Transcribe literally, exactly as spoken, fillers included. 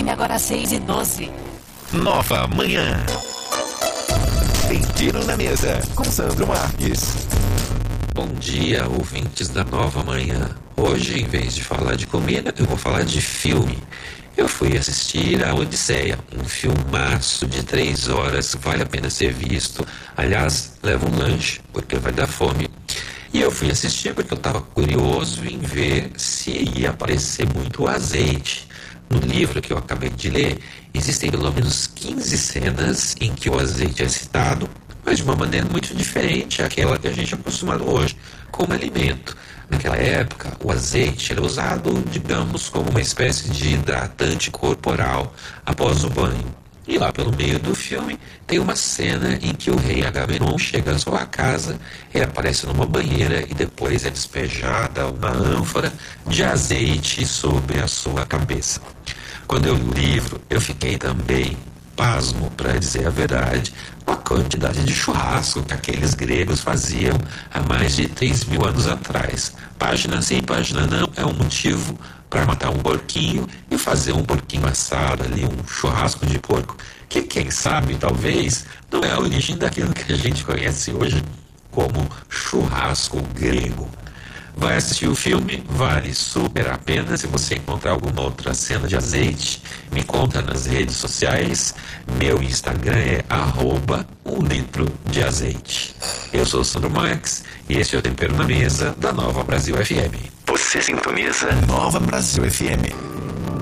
F M, agora seis e doze. Nova Manhã. Tem Tiro na Mesa, com Sandro Marques. Bom dia, ouvintes da Nova Manhã. Hoje, em vez de falar de comida, eu vou falar de filme. Eu fui assistir a Odisseia, um filmaço de três horas, vale a pena ser visto. Aliás, leva um lanche, porque vai dar fome. E eu fui assistir porque eu estava curioso em ver se ia aparecer muito azeite. No livro que eu acabei de ler, existem pelo menos quinze cenas em que o azeite é citado, mas de uma maneira muito diferente àquela que a gente é acostumado hoje, como alimento. Naquela época, o azeite era usado, digamos, como uma espécie de hidratante corporal após o banho. E lá pelo meio do filme tem uma cena em que o rei Agamenon chega à sua casa, ele aparece numa banheira e depois é despejada uma ânfora de azeite sobre a sua cabeça. Quando eu li o livro, eu fiquei também pasmo, para dizer a verdade, com a quantidade de churrasco que aqueles gregos faziam há mais de três mil anos atrás. Página sim, página não, é um motivo para matar um porquinho e fazer um porquinho assado ali, um churrasco de porco, que quem sabe, talvez, não é a origem daquilo que a gente conhece hoje como churrasco grego. Vai assistir o filme, vale super a pena. Se você encontrar alguma outra cena de azeite, me conta nas redes sociais. Meu Instagram é arroba um litro de azeite. Eu sou o Sandro Marques e este é o Tempero na Mesa da Nova Brasil F M. Você sintoniza Nova Brasil F M.